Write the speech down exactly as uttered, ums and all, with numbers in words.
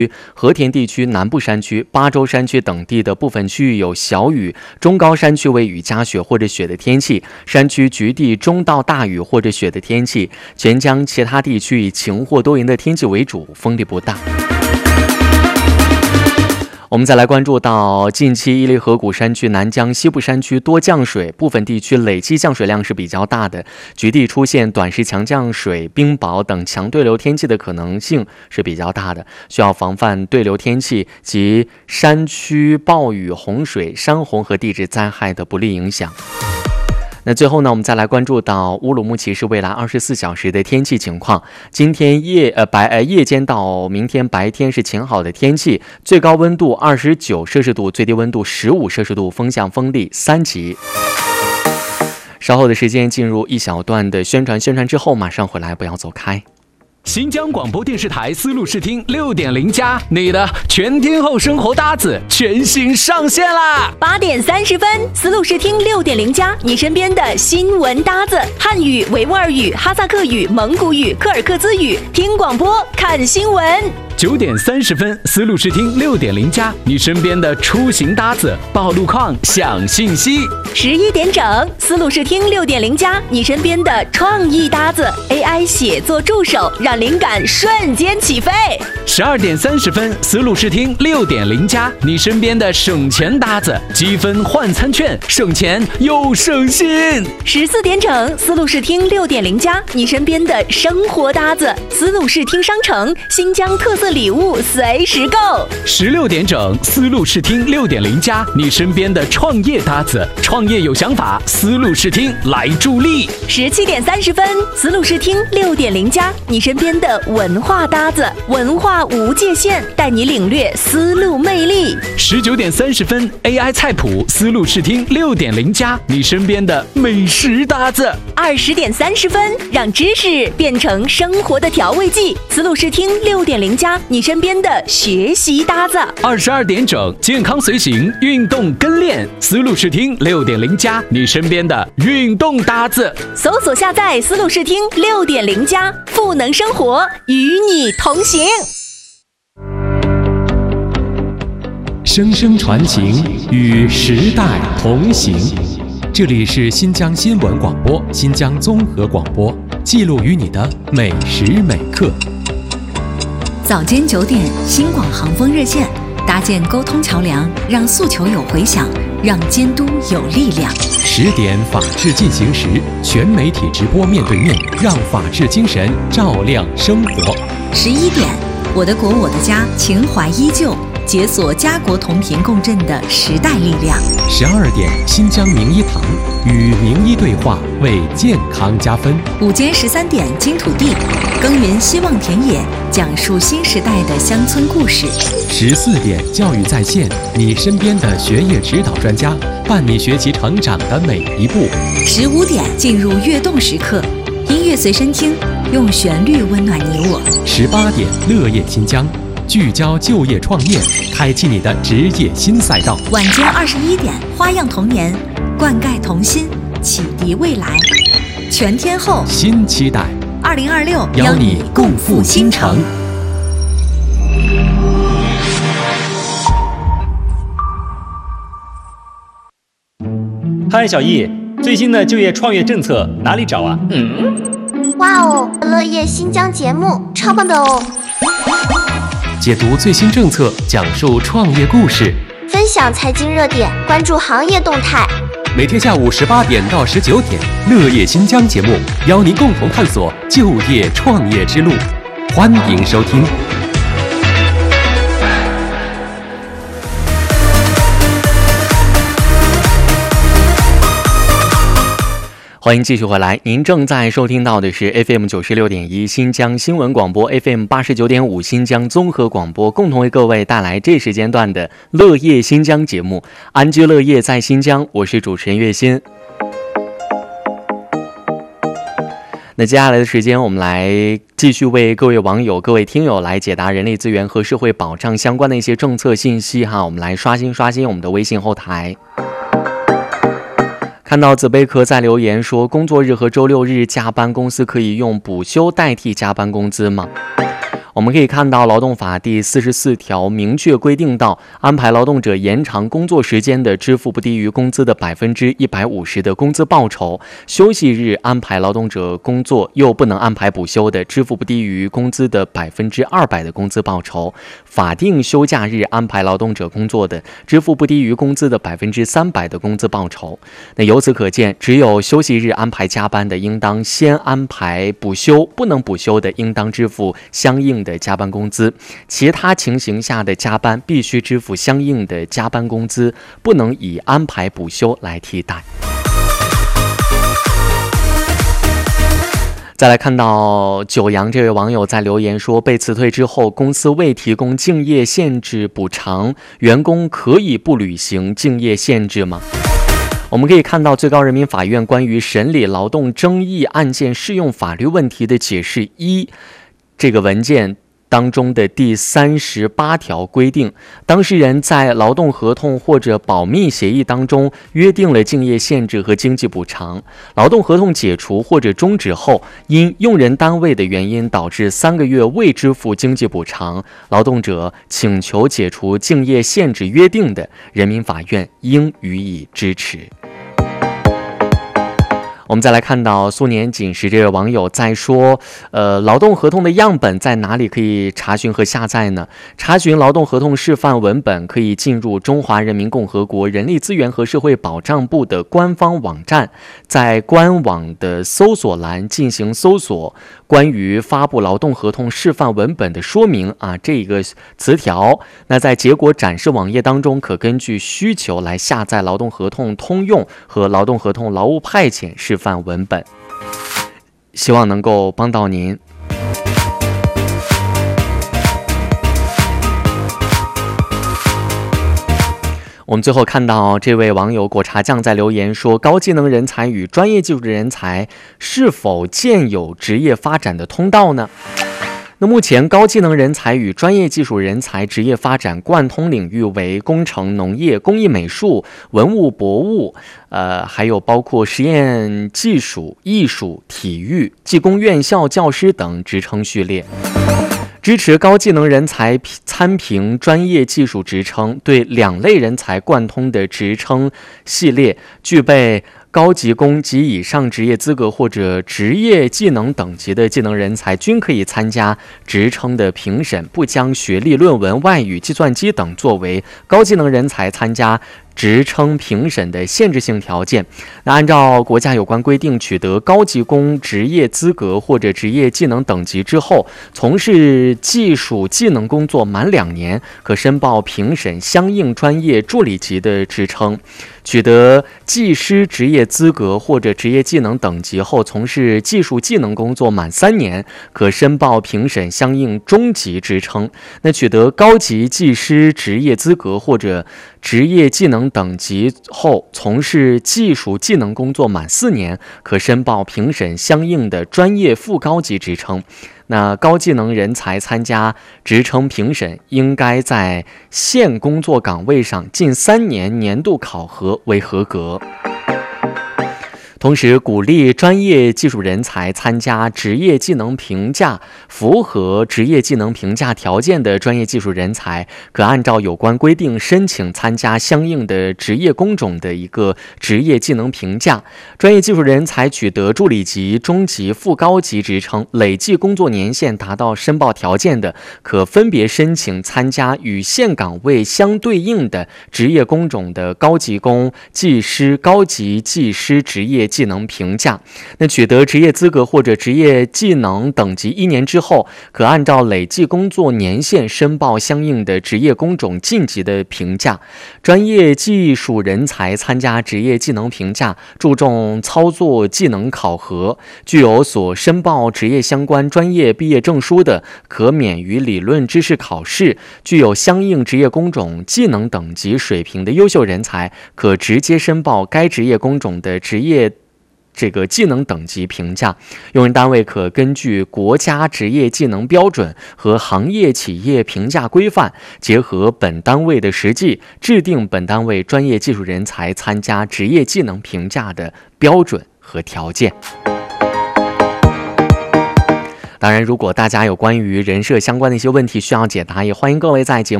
和田地区南部山区、八州山区等地的部分区域有小雨，中高山区为雨夹雪或者雪的天气，山区局地中到大雨或者雪的天气。全江其他地区以晴或多云的天气为主，风力不大。我们再来关注到近期伊犁河谷山区、南江西部山区多降水，部分地区累计降水量是比较大的，局地出现短时强降水、冰雹等强对流天气的可能性是比较大的，需要防范对流天气及山区暴雨、洪水、山洪和地质灾害的不利影响。那最后呢，我们再来关注到乌鲁木齐市未来二十四小时的天气情况。今天夜呃白呃夜间到明天白天是晴好的天气，最高温度二十九摄氏度，最低温度十五摄氏度，风向风力三级。稍后的时间进入一小段的宣传，宣传之后马上回来，不要走开。 新疆广播电视台丝路视听六点零加，你的全天候生活搭子全新上线啦！ 八点三十分，丝路视听六点零加，你身边的新闻搭子，汉语、维吾尔语、哈萨克语、蒙古语、柯尔克孜语，听广播看新闻。 九点三十分，丝路视听六点零加，你身边的出行搭子，报路况、享信息。 十一点整，丝路视听六点零加，你身边的创意搭子 ，A I 写作助手，让灵感瞬间起飞。 十二点三十分，丝路视听六点零加，你身边的省钱搭子，积分换餐券，省钱又省心。 十四点整，丝路视听六点零加，你身边的生活搭子，丝路视听商城，新疆特色礼物随时购。 十六点整，丝路视听六点零加，你身边的创业搭子，创业有想法，丝路视听来助力。 十七点三十分，丝路视听六点零加，你身边的文化搭子，文化无界限，带你领略丝路魅力。 十九点三十分 ，A I 菜谱，丝路视听六点零加，你身边的美食搭子。 二十点三十分，让知识变成生活的调味剂，丝路视听六点零加，你身边的学习搭子。 二十二点整，健康随行，运动跟练，丝路视听六点零加，你身边的运动搭子。 搜索下载丝路视听六点零加，赋能生活，与你同行。 声声传情，与时代同行。这里是新疆新闻广播、新疆综合广播，记录与你的每时每刻。 早间九点，新广航风热线，搭建沟通桥梁，让诉求有回响，让监督有力量。 十点，法治进行时，全媒体直播面对面，让法治精神照亮生活。 十一点，我的国我的家，情怀依旧，解锁家国同频共振的时代力量。 十二点，新疆名医堂，与名医对话，为健康加分。 午间十三点，金土地，耕耘希望田野，讲述新时代的乡村故事。 十四点，教育在线，你身边的学业指导专家，伴你学习成长的每一步。 十五点，进入跃动时刻，音乐随身听，用旋律温暖你我。 十八点，乐业新疆，聚焦就业创业，开启你的职业新赛道。 晚间二十一点，花样童年，灌溉童心，启迪未来。全天候新期待， 二零二六邀你共赴新城。 嗨，小易，最新的就业创业政策哪里找啊？ 嗯，哇哦，乐业新疆节目超棒的哦！ 解读最新政策，讲述创业故事， 分享财经热点，关注行业动态。 每天下午十八点到十九点，乐业新疆节目邀您共同探索就业创业之路，欢迎收听。 欢迎继续回来，您正在收听到的是 F M 九十六点一新疆新闻广播 ，F M 八十九点五新疆综合广播，共同为各位带来这时间段的乐业新疆节目，安居乐业在新疆，我是主持人月薪。那接下来的时间，我们来继续为各位网友、各位听友来解答人力资源和社会保障相关的一些政策信息哈。我们来刷新刷新我们的微信后台。看到紫贝壳在留言说，工作日和周六日加班，公司可以用补休代替加班工资吗？ 我们可以看到劳动法第四十四条明确规定到，安排劳动者延长工作时间的，支付不低于工资的百分之一百五十的工资报酬；休息日安排劳动者工作又不能安排补休的，支付不低于工资的百分之二百的工资报酬；法定休假日安排劳动者工作的，支付不低于工资的百分之三百的工资报酬。那由此可见，只有休息日安排加班的，应当先安排补休；不能补休的，应当支付相应的加班工资。其他情形下的加班必须支付相应的加班工资，不能以安排补休来替代。再来看到九阳这位网友在留言说，被辞退之后，公司未提供竞业限制补偿，员工可以不履行竞业限制吗？我们可以看到最高人民法院关于审理劳动争议案件适用法律问题的解释一这个文件当中的第三十八条规定，当事人在劳动合同或者保密协议当中约定了竞业限制和经济补偿，劳动合同解除或者终止后，因用人单位的原因导致三个月未支付经济补偿，劳动者请求解除竞业限制约定的，人民法院应予以支持。我们再来看到苏年锦时这位网友在说，呃，劳动合同的样本在哪里可以查询和下载呢？查询劳动合同示范文本可以进入中华人民共和国人力资源和社会保障部的官方网站，在官网的搜索栏进行搜索关于发布劳动合同示范文本的说明啊这个词条，那在结果展示网页当中，可根据需求来下载劳动合同通用和劳动合同劳务派遣示范文本，希望能够帮到您。我们最后看到这位网友果茶酱在留言说，高技能人才与专业技术人才是否建有职业发展的通道呢？那目前高技能人才与专业技术人才职业发展贯通领域为工程、农业、工艺美术、文物博物，呃，还有包括实验技术、艺术、体育、技工院校教师等职称序列。支持高技能人才参评专业技术职称，对两类人才贯通的职称系列具备高级工及以上职业资格或者职业技能等级的技能人才均可以参加职称的评审，不将学历、论文、外语、计算机等作为高技能人才参加职称评审的限制性条件。那按照国家有关规定，取得高级工职业资格或者职业技能等级之后，从事技术技能工作满两年，可申报评审相应专业助理级的职称。取得技师职业资格或者职业技能等级后，从事技术技能工作满三年，可申报评审相应中级职称。那取得高级技师职业资格或者职业技能等级后，从事技术技能工作满四年，可申报评审相应的专业副高级职称。那高技能人才参加职称评审，应该在现工作岗位上近三年年度考核为合格。同时鼓励专业技术人才参加职业技能评价，符合职业技能评价条件的专业技术人才，可按照有关规定申请参加相应的职业工种的一个职业技能评价。专业技术人才取得助理级、中级、副高级职称，累计工作年限达到申报条件的，可分别申请参加与现岗位相对应的职业工种的高级工、技师、高级技师职业技能评价。那取得职业资格或者职业技能等级一年之后，可按照累计工作年限申报相应的职业工种晋级的评价。专业技术人才参加职业技能评价，注重操作技能考核，具有所申报职业相关专业毕业证书的，可免于理论知识考试；具有相应职业工种技能等级水平的优秀人才，可直接申报该职业工种的职业这个技能等级评价。用人单位可根据国家职业技能标准和行业企业评价规范，结合本单位的实际，制定本单位专业技术人才参加职业技能评价的标准和条件。 当然，如果大家有关于人设相关的一些问题需要解答，也欢迎各位在节目